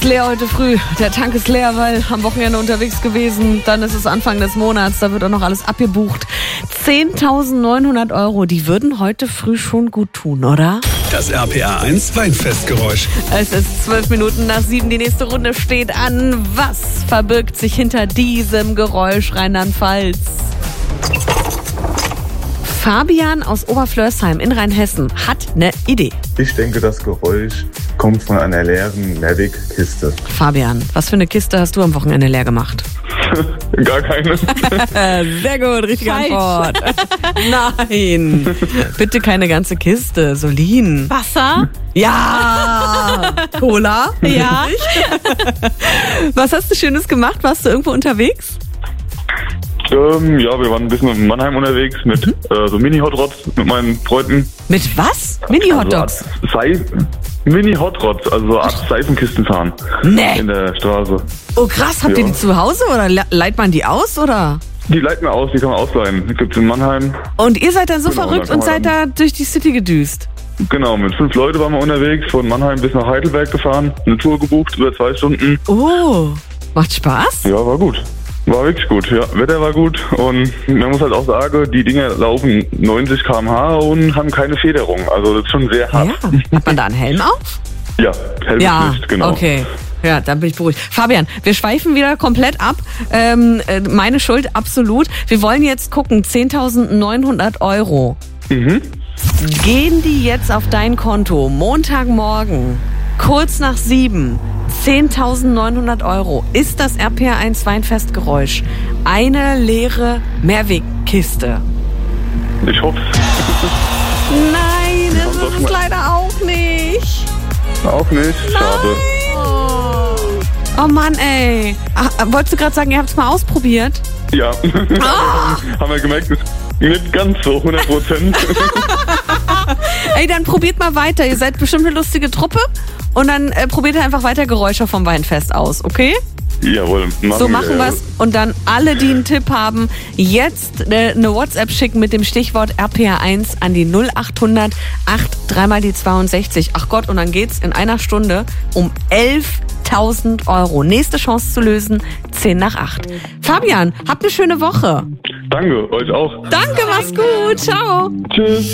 Leer heute früh. Der Tank ist leer, weil am Wochenende unterwegs gewesen. Dann ist es Anfang des Monats, da wird auch noch alles abgebucht. 10.900 Euro, die würden heute früh schon gut tun, oder? Das RPA 1 Weinfestgeräusch. Es ist 12 Minuten nach 7, die nächste Runde steht an. Was verbirgt sich hinter diesem Geräusch, Rheinland-Pfalz? Fabian aus Oberflörsheim in Rheinhessen hat eine Idee. Ich denke, das Geräusch kommt von einer leeren Mehrwegkiste. Fabian, was für eine Kiste hast du am Wochenende leer gemacht? Gar keine. Sehr gut, richtige Antwort. Nein, bitte keine ganze Kiste. Solin. Wasser? Ja. Cola? Ja. Was hast du Schönes gemacht? Warst du irgendwo unterwegs? Ja, wir waren ein bisschen in Mannheim unterwegs mit so Mini-Hot-Rods mit meinen Freunden. Mit was? Mini-Hotdogs? Mini-Hot-Rods, also Art Seifenkisten fahren. Nee. In der Straße. Oh krass, habt ihr die zu Hause oder leiht man die aus, oder? Die leiten wir aus, die kann man ausleihen. Die gibt's in Mannheim. Und ihr seid dann so Genau, verrückt dann und kann man seid da durch die City gedüst? Genau, mit 5 Leuten waren wir unterwegs, von Mannheim bis nach Heidelberg gefahren, eine Tour gebucht, über 2 Stunden. Oh, macht Spaß? Ja, war gut. War wirklich gut, ja. Wetter war gut und man muss halt auch sagen, die Dinger laufen 90 km/h und haben keine Federung. Also das ist schon sehr hart. Ja. Hat man da einen Helm auf? Ja, Helm Ja, nicht, genau. okay. Ja, dann bin ich beruhigt. Fabian, wir schweifen wieder komplett ab. Meine Schuld, absolut. Wir wollen jetzt gucken, 10.900 Euro. Mhm. Gehen die jetzt auf dein Konto? Montagmorgen, kurz nach 7, 10.900 Euro. Ist das RPA 1 Weinfestgeräusch eine leere Mehrwegkiste? Ich hoffe Nein, das ist es leider auch nicht. auch nicht. Schade. Oh Mann, ey. Wolltest du gerade sagen, ihr habt es mal ausprobiert? Ja. Haben wir gemerkt, ist nicht ganz so 100%. Ey, dann probiert mal weiter. Ihr seid bestimmt eine lustige Truppe. Und dann probiert ihr einfach weiter Geräusche vom Weinfest aus, okay? Jawohl. So machen wir's. Und dann alle, die einen Tipp haben, jetzt eine WhatsApp schicken mit dem Stichwort RPA1 an die 0800 8 mal die 62. Ach Gott, und dann geht's in einer Stunde um 11.000 Euro. Nächste Chance zu lösen, 10 nach 8. Fabian, habt eine schöne Woche. Danke, euch auch. Danke, mach's gut. Ciao. Tschüss.